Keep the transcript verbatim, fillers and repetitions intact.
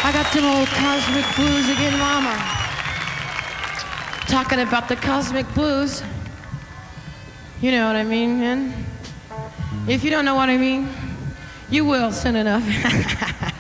I got them old cosmic blues again, mama. Talking about the cosmic blues. You know what I mean, man? If you don't know what I mean, you will soon enough.